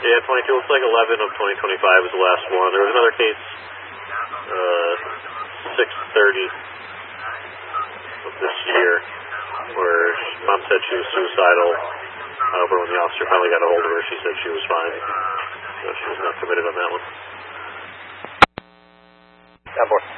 Yeah, 22. Looks like 11 of 2025 was the last one. There was another case, 6:30 of this year, where mom said she was suicidal. However, when the officer finally got a hold of her, she said she was fine. So she was not committed on that one. 10-4.